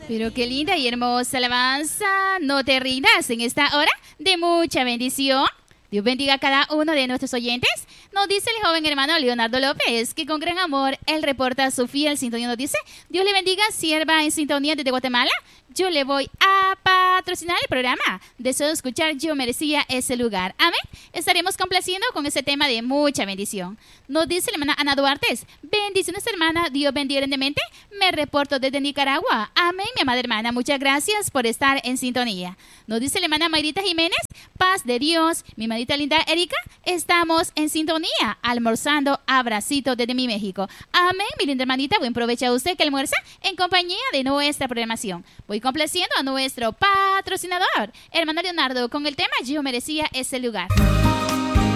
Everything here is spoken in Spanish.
Pero qué linda y hermosa alabanza. No te rindas en esta hora de mucha bendición. Dios bendiga a cada uno de nuestros oyentes. Nos dice el joven hermano Leonardo López, que con gran amor él reporta su fiel sintonía. Nos dice: Dios le bendiga, sierva en sintonía desde Guatemala. Yo le voy a patrocinar el programa. Deseo escuchar Yo Merecía Ese Lugar. Amén. Estaremos complaciendo con ese tema de mucha bendición. Nos dice la hermana Ana Duartes: bendiciones, hermana. Dios bendiga grandemente. Me reporto desde Nicaragua. Amén, mi amada hermana. Muchas gracias por estar en sintonía. Nos dice la hermana Mayrita Jiménez: paz de Dios. Mi hermanita linda Erika, estamos en sintonía, almorzando. Abracito desde mi México. Amén, mi linda hermanita. Buen provecho a usted que almuerza en compañía de nuestra programación. Voy complaciendo a nuestro patrocinador, hermano Leonardo, con el tema Yo Merecía Ese Lugar.